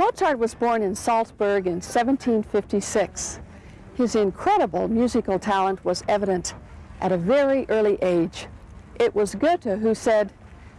Mozart was born in Salzburg in 1756. His incredible musical talent was evident at a very early age. It was Goethe who said,